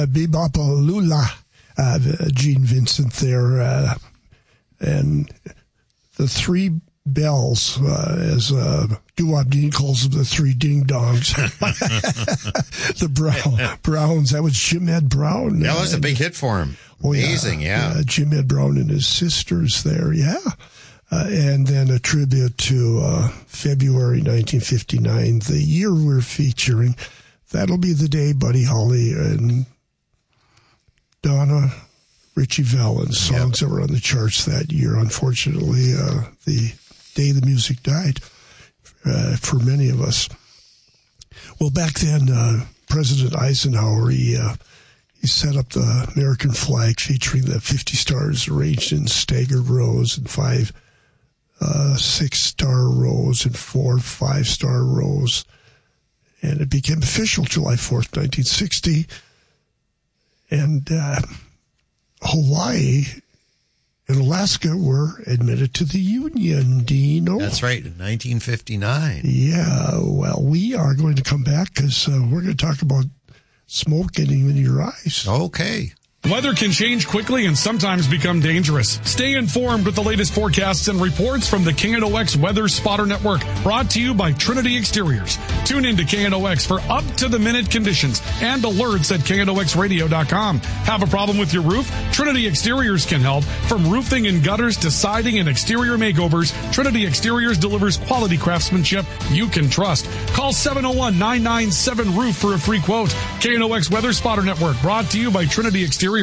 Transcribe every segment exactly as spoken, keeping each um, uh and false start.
Bebopalula, uh, Gene Vincent there, uh, and the three bells, uh, as uh, Doo-Wop Dean calls them, the three ding-dongs. The Brown, Browns, that was Jim Ed Brown. Yeah, that was a big hit for him. Oh, Amazing, yeah. yeah. Uh, Jim Ed Brown and his sisters there, yeah. Uh, and then a tribute to uh, February nineteen fifty-nine, the year we're featuring. That'll be the day Buddy Holly and Donna Richie Valens songs yep. that were on the charts that year. Unfortunately, uh, the day the music died uh, for many of us. Well, back then, uh, President Eisenhower, he, uh, he set up the American flag featuring the fifty stars arranged in staggered rows and five uh, six-star rows and four five-star rows. And it became official July fourth, nineteen sixty. And uh, Hawaii and Alaska were admitted to the Union, Dino. That's right, in nineteen fifty-nine. Yeah, well, we are going to come back because uh, we're going to talk about smoke getting in your eyes. Okay. Weather can change quickly and sometimes become dangerous. Stay informed with the latest forecasts and reports from the K N O X Weather Spotter Network, brought to you by Trinity Exteriors. Tune in to K N O X for up-to-the-minute conditions and alerts at K N O X radio dot com. Have a problem with your roof? Trinity Exteriors can help. From roofing and gutters to siding and exterior makeovers, Trinity Exteriors delivers quality craftsmanship you can trust. Call seven oh one, nine nine seven, roof for a free quote. K N O X Weather Spotter Network, brought to you by Trinity Exteriors.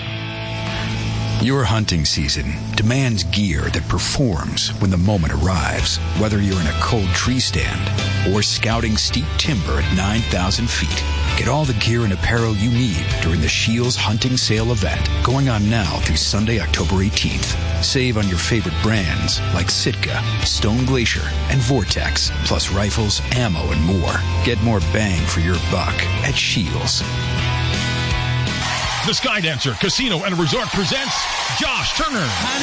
Your hunting season demands gear that performs when the moment arrives. Whether you're in a cold tree stand or scouting steep timber at nine thousand feet, get all the gear and apparel you need during the Shields Hunting Sale event going on now through Sunday, October eighteenth. Save on your favorite brands like Sitka, Stone Glacier, and Vortex, plus rifles, ammo, and more. Get more bang for your buck at Shields. The Skydancer Casino and Resort presents Josh Turner.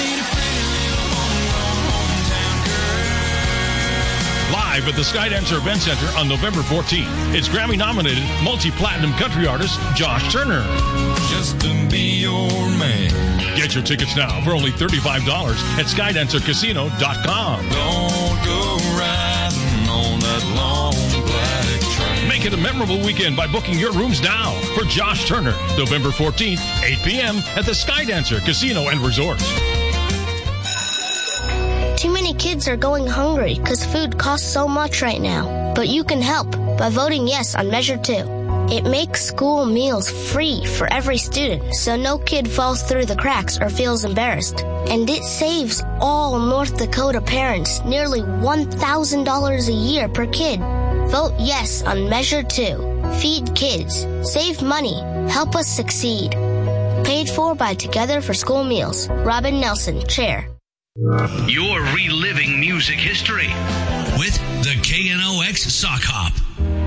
Live at the Skydancer Event Center on November fourteenth. It's Grammy-nominated multi-platinum country artist Josh Turner. Just to be your man. Get your tickets now for only thirty-five dollars at skydancer casino dot com. Don't go riding on that long black train. Make it a memorable weekend by booking your rooms now for Josh Turner, November fourteenth, eight p.m. at the Skydancer Casino and Resort. Too many kids are going hungry because food costs so much right now. But you can help by voting yes on Measure two. It makes school meals free for every student, so no kid falls through the cracks or feels embarrassed. And it saves all North Dakota parents nearly one thousand dollars a year per kid. Vote yes on Measure two. Feed kids. Save money. Help us succeed. Paid for by Together for School Meals. Robin Nelson, Chair. You're reliving music history with the K N O X Sock Hop.